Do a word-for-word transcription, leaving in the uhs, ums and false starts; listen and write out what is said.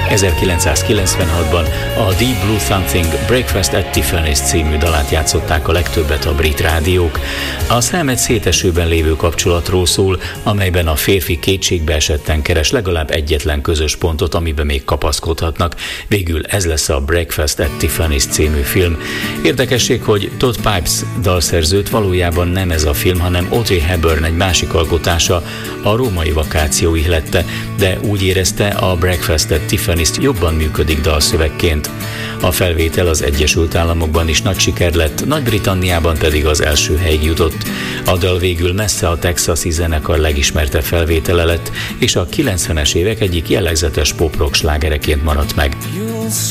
ezerkilencszázkilencvenhatban a Deep Blue Something Breakfast at Tiffany's című dalát játszották a legtöbbet a brit rádiók. A szám egy szétesőben lévő kapcsolatról szól, amelyben a férfi kétségbe esetten keres legalább egyetlen közös pontot, amiben még kapaszkodhatnak. Végül ez lesz a Breakfast at Tiffany's című film. Érdekesség, hogy Todd Pipes dalszerzőt valójában nem ez a film, hanem Audrey Hepburn egy másik alkotása, a Római vakáció ihlette, de úgy érezte, a Breakfast at Tiffany's jobban működik dalszövegként. A felvétel az Egyesült Államokban is nagy siker lett, Nagy-Britanniában pedig az első helyig jutott. A dal végül messze a texasi zenekar legismertebb felvétele lett, és a kilencvenes évek egyik jellegzetes pop-rock slágereként maradt meg.